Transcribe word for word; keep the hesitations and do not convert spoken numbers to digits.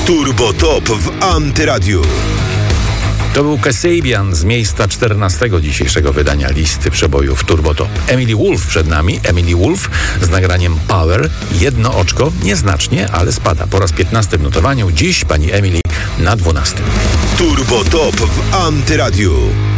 Turbo Top w Antyradiu. To był Kasabian z miejsca czternastego dzisiejszego wydania listy przebojów Turbo Top. Emily Wolf przed nami, Emily Wolf z nagraniem Power. Jedno oczko, nieznacznie, ale spada. Po raz piętnasty w notowaniu, dziś pani Emily na dwunastym. Turbo Top w Antyradiu.